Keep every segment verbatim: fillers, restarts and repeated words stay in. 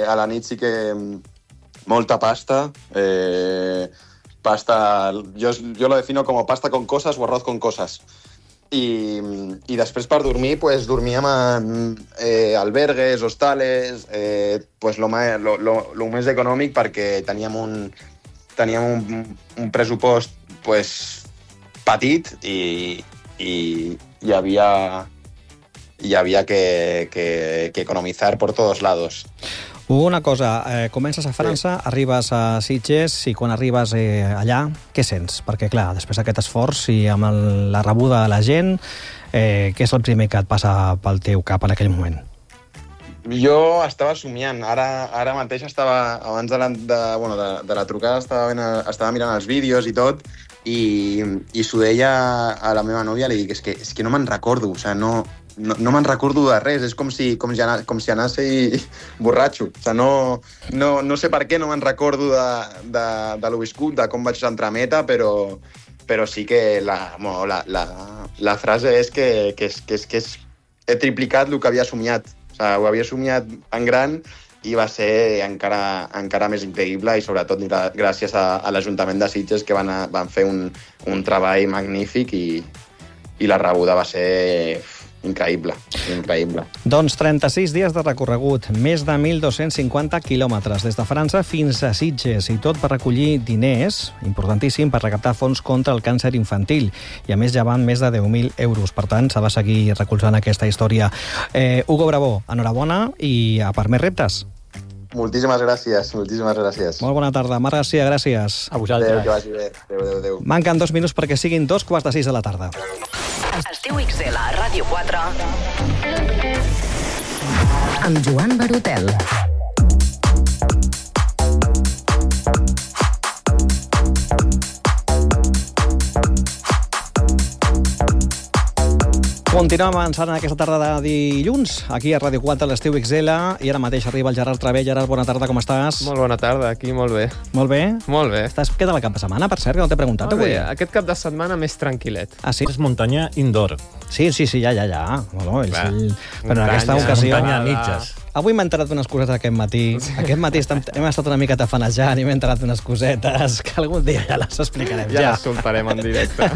a la nit sí que molta pasta, eh, pasta, yo, yo lo defino como pasta con cosas o arroz con cosas. I, i després per dormir pues, dormíem en eh, albergues, hostales, eh, pues, lo, más, lo, lo, lo més econòmic perquè teníem un, teníem un, un pressupost pues, petit i, i hi havia, hi havia que, que, que economizar por todos lados. Una cosa, eh, comences a França, sí. Arribes a Sitges i quan arribes eh, allà, què sents? Perquè, clar, després d'aquest esforç i amb el, la rebuda de la gent, eh, què és el primer que et passa pel teu cap en aquell moment? Jo estava somiant. Ara, ara mateix estava, abans de la, de, bueno, de, de la trucada, estava, ben, estava mirant els vídeos i tot, i, i s'ho deia a la meva nòvia, li dic, és que, és que no me'n recordo, o sigui, no... No, no me'n recordo de res, és com si, com si, anà, com si anàs borratxo. O sigui, no, no, no sé per què no me'n recordo de, de, de lo viscut, de com vaig entrar a meta, però, però sí que la, bueno, la, la, la frase és que, que, és, que, és, que és, he triplicat el que havia somiat. O sigui, ho havia somiat en gran i va ser encara, encara més increïble i sobretot gràcies a, a l'Ajuntament de Sitges que van, a, van fer un, un treball magnífic i, i la rebuda va ser... Increïble, increïble. Doncs trenta-sis dies de recorregut, més de mil dos-cents cinquanta quilòmetres, des de França fins a Sitges, i tot per recollir diners, importantíssim, per recaptar fons contra el càncer infantil, i a més ja van més de deu mil euros. Per tant, s'ha de seguir recolzant aquesta història. Eh, Hugo Bravo, enhorabona i a per més reptes. Moltíssimes gràcies, moltíssimes gràcies. Molt bona tarda. Mar Garcia, gràcies. A vosaltres. Adéu, que vagi bé. Adéu, adéu, adéu. Manquen dos minuts perquè siguin dos quarts de sis de la tarda. Estiu X L a Ràdio quatre amb Joan Barotel. Continuem avançant en aquesta tarda de dilluns, aquí a Ràdio quatre, a l'Estiu X L, i ara mateix arriba el Gerard Travé. Gerard, bona tarda, com estàs? Molt bona tarda, aquí molt bé. Molt bé? Molt bé. Estàs queda la cap de setmana, per cert, que no t'he preguntat Molt avui. bé, aquest cap de setmana més tranquil·let. Ah, sí? És muntanya indoor. Sí, sí, sí, ja, ja, ja. Bueno, ells, Clar. ell... Però en aquesta ocasió... Muntanya a mitges. Avui m'he enterat d'unes cosetes aquest matí. Aquest matí estem, hem estat una mica tafanejant i m'he enterat d'unes cosetes que algun dia ja les explicarem. Ja, Ja, les soltarem en directe.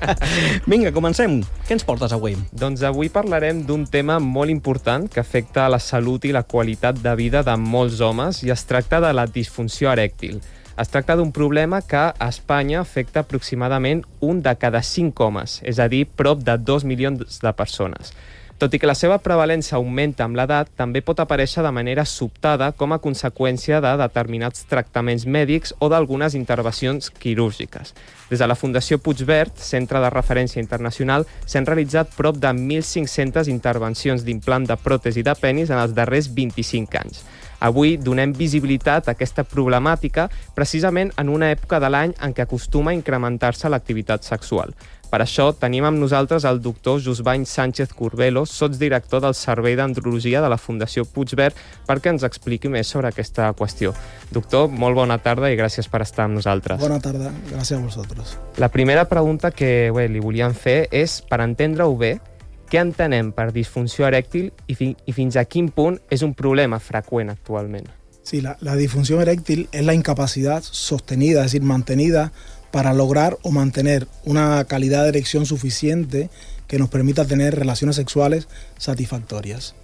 Vinga, comencem. Què ens portes avui? Doncs avui parlarem d'un tema molt important que afecta la salut i la qualitat de vida de molts homes i es tracta de la disfunció erèctil. Es tracta d'un problema que a Espanya afecta aproximadament un de cada cinc homes, és a dir, prop de dos milions de persones. Tot i que la seva prevalença augmenta amb l'edat, també pot aparèixer de manera sobtada com a conseqüència de determinats tractaments mèdics o d'algunes intervencions quirúrgiques. Des de la Fundació Puigverd, centre de referència internacional, s'han realitzat prop de mil cinc-centes intervencions d'implant de pròtesi de penis en els darrers vint-i-cinc anys. Avui donem visibilitat a aquesta problemàtica precisament en una època de l'any en què acostuma a incrementar-se l'activitat sexual. Per això tenim amb nosaltres el doctor Josbany Sánchez Curbelo, sotsdirector del Servei d'Andrologia de la Fundació Puigverd, perquè ens expliqui més sobre aquesta qüestió. Doctor, molt bona tarda i gràcies per estar amb nosaltres. Bona tarda, gràcies a vosaltres. La primera pregunta que bé, li volíem fer és, per entendre-ho bé, què entenem per disfunció erèctil i, fi, i fins a quin punt és un problema freqüent actualment? Sí, la, la disfunción eréctil es la incapacidad sostenida, es decir, mantenida para lograr o mantener una calidad de erección suficiente que nos permita tener relaciones sexuales satisfactorias.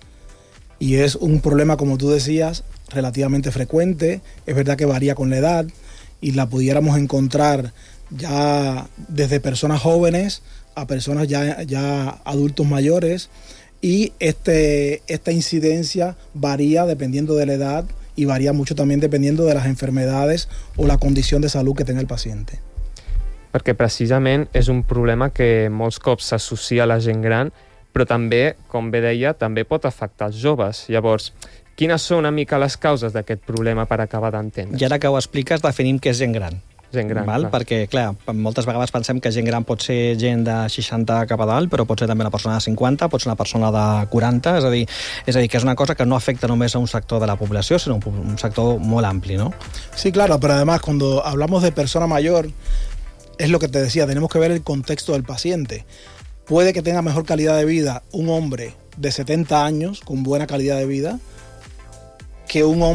Y es un problema, como tú decías, relativamente frecuente. Es verdad que varía con la edad y la pudiéramos encontrar ya desde personas jóvenes a personas ya, ya adultos mayores, y este, esta incidencia varía dependiendo de la edad y varía mucho también dependiendo de las enfermedades o la condición de salud que tenga el paciente. Perquè precisament és un problema que molts cops s'associa a la gent gran, però també, com bé deia, també pot afectar els joves. Llavors, quines són una mica les causes d'aquest problema per acabar d'entendre? I ara que ho expliques, definim què és gent gran. Gent gran, Val? clar. Perquè, clar, moltes vegades pensem que gent gran pot ser gent de seixanta cap a dalt, però pot ser també una persona de cinquanta, pot ser una persona de quaranta, és a dir, és a dir, que és una cosa que no afecta només a un sector de la població, sinó un, un sector molt ampli, ¿no? Sí, claro, pero además cuando hablamos de persona mayor, es lo que te decía, tenemos que ver el contexto del paciente. Puede que tenga mejor calidad de vida un hombre de setenta años con buena calidad de vida que un hombre